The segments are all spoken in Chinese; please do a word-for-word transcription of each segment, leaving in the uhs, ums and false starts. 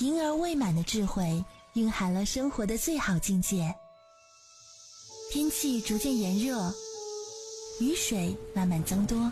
婴儿未满的智慧，蕴含了生活的最好境界。天气逐渐炎热，雨水慢慢增多，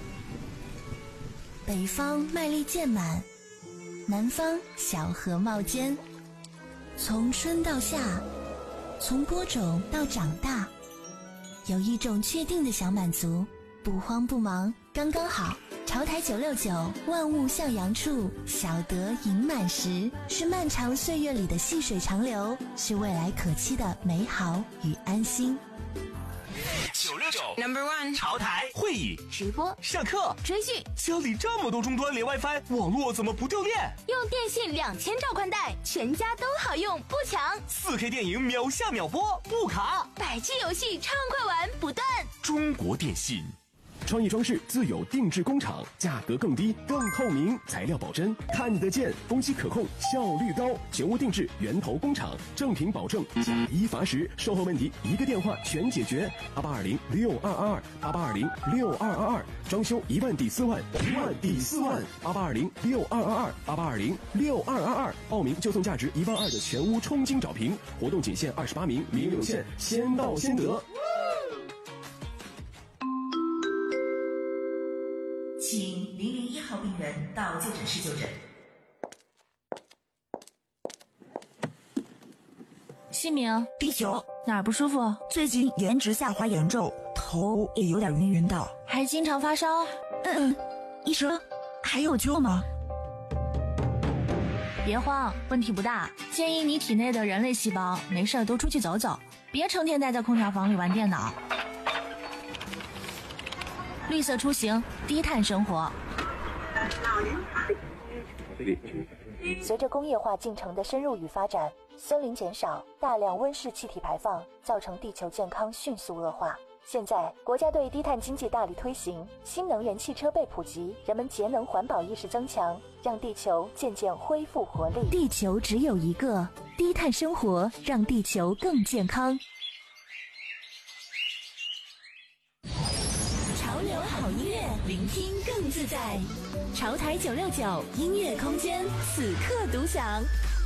北方麦粒渐满，南方小荷冒尖。从春到夏，从播种到长大，有一种确定的小满足，不慌不忙，刚刚好。潮台九六九，万物向阳处，小得盈满时，是漫长岁月里的细水长流，是未来可期的美好与安心。 九六九 Number One 潮台会议直播上课追剧， 家里这么多终端连 WiFi， 网络怎么不掉电？ 用电信两千兆宽带，全家都好用不抢。 四 K 电影秒下秒播不卡， 百 G 游戏畅快玩不断。 中国电信。 创意装饰自有定制工厂，价格更低更透明，材料保真，看得见，工期可控，效率高，全屋定制，源头工厂，正品保证，假一罚十，售后问题一个电话全解决。八八二零六二二二，八八二零六二二二，装修一万抵四万，一万抵四万，八八二零六二二二，八八二零六二二二，报名就送价值一万二的全屋冲金找屏，活动仅限二十八名，名额有限，先到先得。 请零零一号病人到就诊室就诊。 姓名第九， 哪儿不舒服？ 最近颜值下滑严重，头也有点晕晕的， 还经常发烧？ 嗯，医生还有救吗？ 别慌，问题不大，建议你体内的人类细胞没事多出去走走，别成天待在空调房里玩电脑。绿色出行，低碳生活。 随着工业化进程的深入与发展，森林减少，大量温室气体排放，造成地球健康迅速恶化。现在，国家对低碳经济大力推行，新能源汽车被普及，人们节能环保意识增强，让地球渐渐恢复活力。 地球只有一个，低碳生活让地球更健康。潮流好音乐，聆听更自在。潮台九六九音乐空间，此刻独享。